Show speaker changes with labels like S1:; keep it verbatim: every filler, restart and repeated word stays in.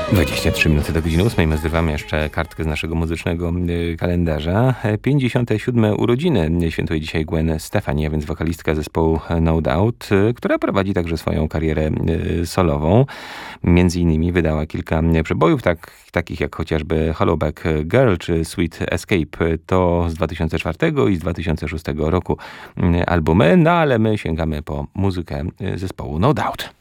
S1: dwadzieścia trzy minuty do godziny ósmej. My zdrywamy jeszcze kartkę z naszego muzycznego kalendarza. pięćdziesiąte siódme urodziny świętuje dzisiaj Gwen Stefani, a więc wokalistka zespołu No Doubt, która prowadzi także swoją karierę solową. Między innymi wydała kilka przebojów, tak, takich jak chociażby Hollowback Girl czy Sweet Escape. To z dwa tysiące czwartego i z dwa tysiące szóstego roku albumy, no ale my sięgamy po muzykę zespołu No Doubt.